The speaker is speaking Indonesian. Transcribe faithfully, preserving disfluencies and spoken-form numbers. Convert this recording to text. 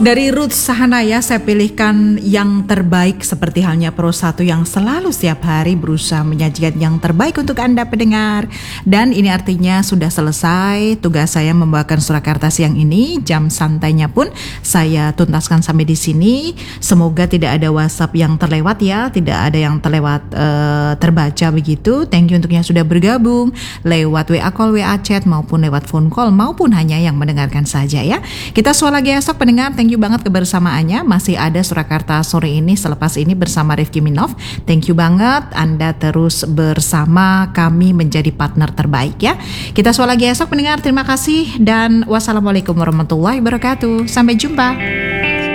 Dari Ruth Sahanaya saya pilihkan yang terbaik seperti halnya Pro satu yang selalu setiap hari berusaha menyajikan yang terbaik untuk Anda pendengar. Dan ini artinya sudah selesai tugas saya membawakan Surakarta siang ini. Jam santainya pun saya tuntaskan sampai di sini. Semoga tidak ada WhatsApp yang terlewat ya, tidak ada yang terlewat uh, terbaca begitu. Thank you untuk yang sudah bergabung lewat W A call, W A chat maupun lewat phone call maupun hanya yang mendengarkan saja ya. Kita soal lagi esok pendengar. Thank you banget kebersamaannya. Masih ada Surakarta sore ini selepas ini bersama Rifki Minov. Thank you banget Anda terus bersama kami menjadi partner terbaik ya. Kita soal lagi esok pendengar. Terima kasih dan wassalamualaikum warahmatullahi wabarakatuh. Sampai jumpa.